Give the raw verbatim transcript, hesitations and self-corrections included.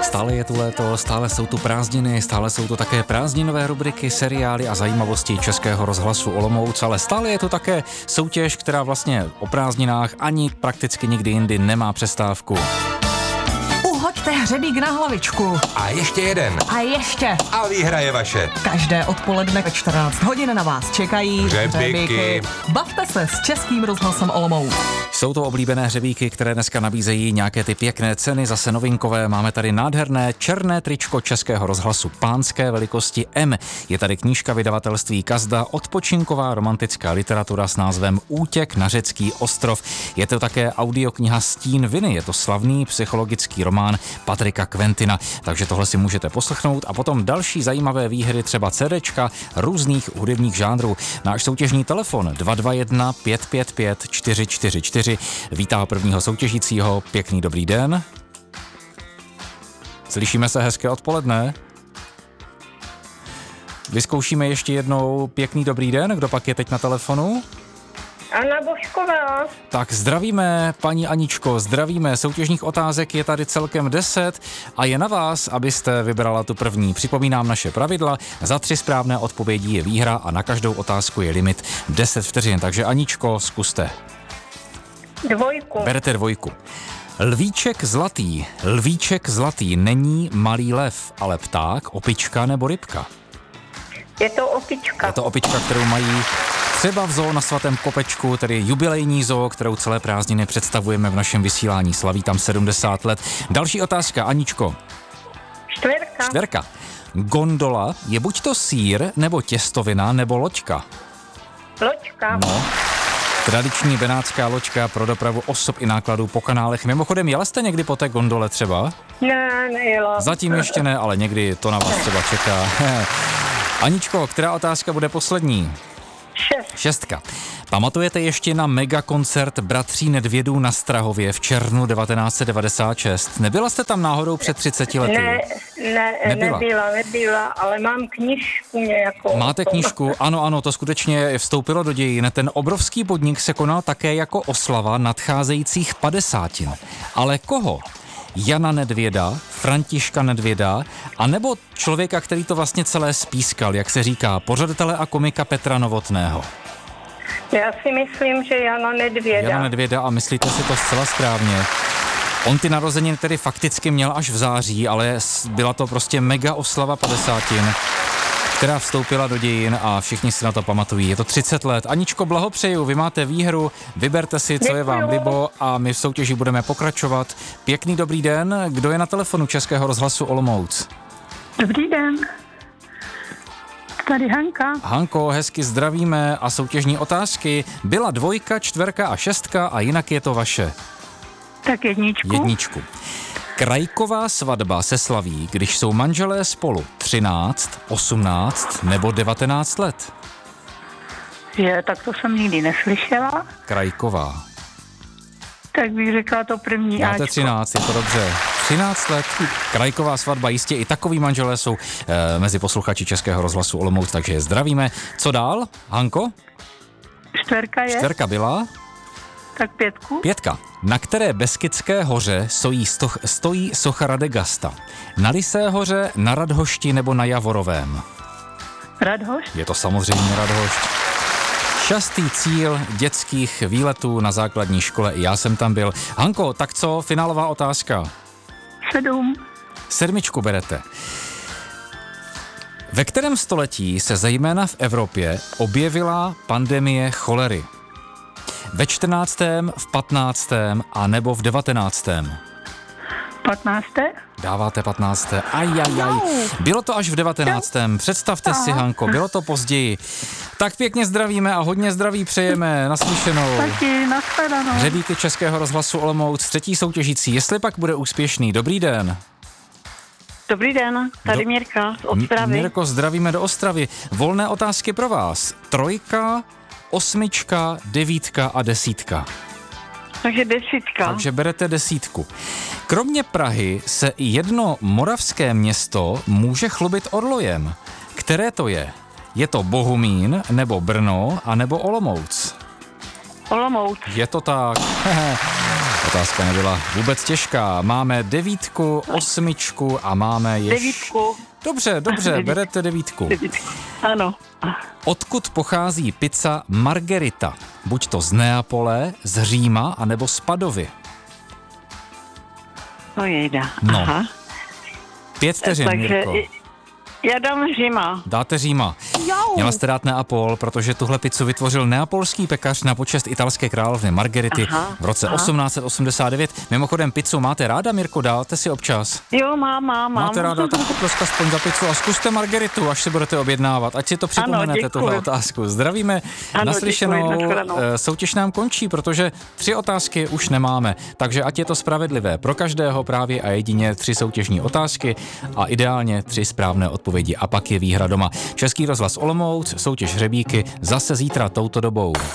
Stále je tu léto, stále jsou tu prázdniny, stále jsou tu také prázdninové rubriky, seriály a zajímavosti Českého rozhlasu Olomouc, ale stále je tu také soutěž, která vlastně o prázdninách ani prakticky nikdy jindy nemá přestávku. Uhoďte hřebík na hlavičku. A ještě jeden. A ještě. A výhra je vaše. Každé odpoledne ve čtrnáct hodin na vás čekají hřebíky. hřebíky. Bavte se s Českým rozhlasem Olomouc. Jsou to oblíbené hřebíky, které dneska nabízejí nějaké ty pěkné ceny, zase novinkové. Máme tady nádherné černé tričko Českého rozhlasu pánské velikosti M. Je tady knížka vydavatelství Kazda, odpočinková romantická literatura s názvem Útěk na řecký ostrov. Je to také audiokniha Stín viny, je to slavný psychologický román Patrika Quentina, takže tohle si můžete poslechnout a potom další zajímavé výhry, třeba CDčka různých hudebních žánrů. Náš soutěžní telefon dva dva jedna pět pět pět čtyři čtyři čtyři vítá prvního soutěžícího. Pěkný dobrý den. Slyšíme se, hezké odpoledne. Vyzkoušíme ještě jednou. Pěkný dobrý den. Kdo pak je teď na telefonu? Anna Božková. Tak zdravíme, paní Aničko, zdravíme. Soutěžních otázek je tady celkem deset a je na vás, abyste vybrala tu první. Připomínám naše pravidla. Za tři správné odpovědi je výhra a na každou otázku je limit deset vteřin. Takže Aničko, zkuste. Dvojku. Berete dvojku. Lvíček zlatý. Lvíček zlatý není malý lev, ale pták, opička nebo rybka. Je to opička. Je to opička, kterou mají třeba v zoo na Svatém Kopečku, tedy jubilejní zoo, kterou celé prázdniny představujeme v našem vysílání. Slaví tam sedmdesát let. Další otázka, Aničko. Čtverka. Čtverka. Gondola je buď to sýr, nebo těstovina, nebo loďka. Loďka. No. Tradiční benátská loďka pro dopravu osob i nákladů po kanálech. Mimochodem, jela jste někdy po té gondole třeba? Ne, nejela. Zatím ještě ne, ale někdy to na vás třeba čeká. Aničko, která otázka bude poslední? Šest. Šestka. Pamatujete ještě na megakoncert Bratří Nedvědů na Strahově v červnu devatenáct set devadesát šest? Nebyla jste tam náhodou před třiceti lety? Ne, ne, Nebyla. nebyla, nebyla, ale mám knížku nějakou. Máte knížku? Ano, ano, to skutečně vstoupilo do dějin. Ten obrovský podnik se konal také jako oslava nadcházejících padesátin. Ale koho? Jana Nedvěda, Františka Nedvěda, anebo člověka, který to vlastně celé spískal, jak se říká, pořadatele a komika Petra Novotného? Já si myslím, že Jana Nedvěda. Jana Nedvěda a myslíte si to zcela správně. On ty narozeniny tedy fakticky měl až v září, ale byla to prostě mega oslava padesátin, která vstoupila do dějin a všichni si na to pamatují. Je to třicet let. Aničko, blahopřeju, vy máte výhru, vyberte si, co je vám libo a my v soutěži budeme pokračovat. Pěkný dobrý den, kdo je na telefonu Českého rozhlasu Olomouc? Dobrý den, tady Hanka. Hanko, hezky zdravíme a soutěžní otázky. Byla dvojka, čtverka a šestka a jinak je to vaše. Tak jedničku. Jedničku. Krajková svatba se slaví, když jsou manželé spolu třináct, osmnáct nebo devatenáct let. Je, tak to jsem nikdy neslyšela. Krajková. Tak bych řekla to první Máte Ačko. třináct, je to dobře. třináct let, krajková svatba, jistě i takový manželé jsou e, mezi posluchači Českého rozhlasu Olomouc, takže je zdravíme. Co dál, Hanko? Čtverka je? Čtverka byla? Tak pětku. Pětka. Na které Beskydské hoře stojí, stoch, stojí socha Radegasta? Na Lysé hoře, na Radhošti nebo na Javorovém? Radhošť. Je to samozřejmě Radhošť. Častý cíl dětských výletů na základní škole, i já jsem tam byl. Hanko, tak co, finálová otázka? Sedm. Sedmičku berete. Ve kterém století se zejména v Evropě objevila pandemie cholery? Ve čtrnáctém, v patnáctém a nebo v devatenáctém? Patnácté. Dáváte patnácté. Ajajaj. Bylo to až v devatenáctém. Představte si, Hanko, bylo to později. Tak pěkně zdravíme a hodně zdraví přejeme. Naslyšenou. Taky, nashledanou. Hřebíky Českého rozhlasu Olomouc, třetí soutěžící. Jestli pak bude úspěšný. Dobrý den. Dobrý den, tady Do... Mirka z Ostravy. Mirko, zdravíme do Ostravy. Volné otázky pro vás. Trojka, osmička, devítka a desítka. Takže desítka. Takže berete desítku. Kromě Prahy se i jedno moravské město může chlubit orlojem. Které to je? Je to Bohumín, nebo Brno, a nebo Olomouc? Olomouc. Je to tak. Otázka nebyla vůbec těžká. Máme devítku, osmičku a máme ještě... Devítku. Dobře, dobře, Devítku. berete devítku. Devítku. Ano. Odkud pochází pizza Margherita? Buď to z Neapole, z Říma, anebo z Padovy. To jejda. No. Aha. Pět vteřin, Takže Mirko. i- já dám Říma. Dáte Říma. Měla jste dát Neapol, protože tuhle pizzu vytvořil neapolský pekař na počest italské královny Margerity Aha, v roce aha. osmnáct set osmdesát devět. Mimochodem, pizzu máte ráda, Mirko? Dáte si občas? Jo, mám, mám, mám. Máte ráda, tak poproska aspoň za pizzu a zkuste Margeritu, až si budete objednávat. Ať si to připomenete, děkuji. tuhle otázku. Zdravíme, Ano, naslyšenou. děkuji, nashledanou. Eh, Soutěž nám končí, protože tři otázky už nemáme. Takže ať je to spravedlivé pro každého právě a jedině tři soutěžní otázky a ideálně tři správné odpovědi. A pak je výhra doma. Český rozhlas Olomouc, soutěž hřebíky zase zítra touto dobou.